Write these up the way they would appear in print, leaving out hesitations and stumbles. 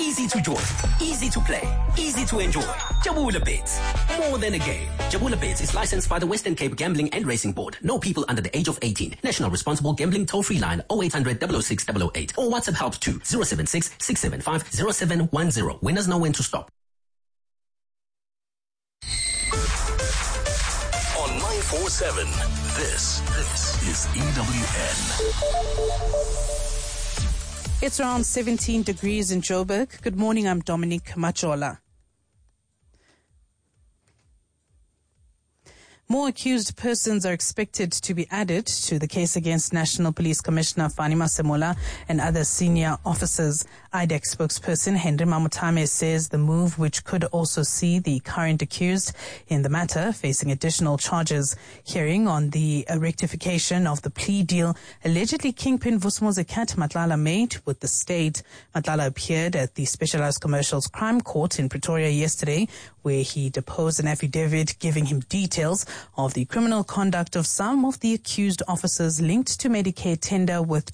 Easy to join, easy to play, easy to enjoy. Jabula Bets, more than a game. Jabula Bets is licensed by the Western Cape Gambling and Racing Board. No people under the age of 18. National Responsible Gambling Toll-Free line 0800 006 008 or WhatsApp help to 076 675 0710. Winners know when to stop. On 947, this is EWN. It's around 17 degrees in Joburg. Good morning, I'm Dominic Machola. More accused persons are expected to be added to the case against National Police Commissioner Fani Masemola and other senior officers. IDEC spokesperson Henry Mamutame says the move, which could also see the current accused in the matter facing additional charges. Hearing on the rectification of the plea deal allegedly Kingpin Vusimuzi-Kat Matlala made with the state. Matlala appeared at the Specialized Commercials Crime Court in Pretoria yesterday, where he deposed an affidavit giving him details of the criminal conduct of some of the accused officers linked to Medicare tender worth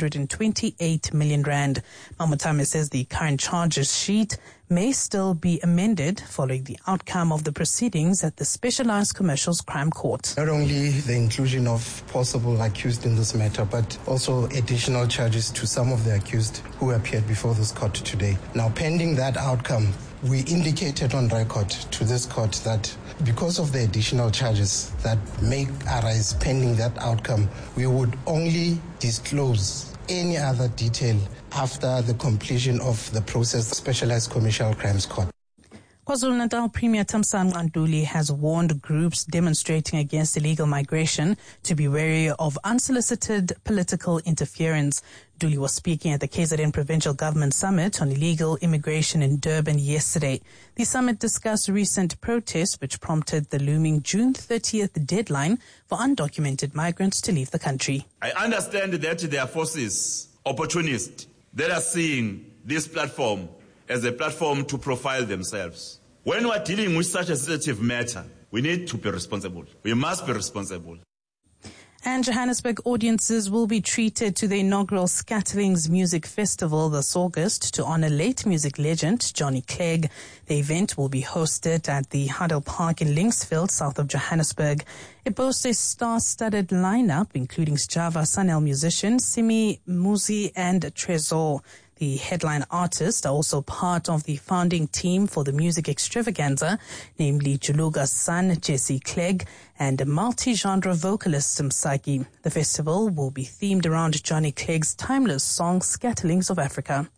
228 million rand. Mamutame says the current charges sheet may still be amended following the outcome of the proceedings at the Specialized Commercials Crime Court. Not only the inclusion of possible accused in this matter, but also additional charges to some of the accused who appeared before this court today. Now, pending that outcome, we indicated on record to this court that because of the additional charges that may arise pending that outcome, we would only disclose any other detail after the completion of the process, the Specialized Commercial Crimes Court. KwaZulu-Natal Premier Thamsanqa Ntuli has warned groups demonstrating against illegal migration to be wary of unsolicited political interference. Ntuli was speaking at the KZN Provincial Government Summit on illegal immigration in Durban yesterday. The summit discussed recent protests which prompted the looming June 30th deadline for undocumented migrants to leave the country. I understand that there are forces, opportunists, that are seeing this platform as a platform to profile themselves. When we are dealing with such a sensitive matter, we need to be responsible. We must be responsible. And Johannesburg audiences will be treated to the inaugural Scatterlings Music Festival this August to honor late music legend Johnny Clegg. The event will be hosted at the Huddle Park in Linksfield, south of Johannesburg. It boasts a star-studded lineup, including Java Sanel musicians Simi Muzi and Trezor. The headline artists are also part of the founding team for the music extravaganza, namely Juluga's son, Jesse Clegg, and multi-genre vocalist Msaki. The festival will be themed around Johnny Clegg's timeless song, Scatterlings of Africa.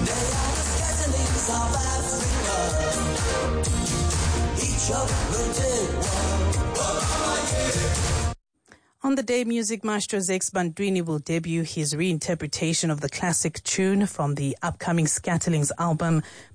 On the day, music maestro Zex Bantwini will debut his reinterpretation of the classic tune from the upcoming Scatterlings album.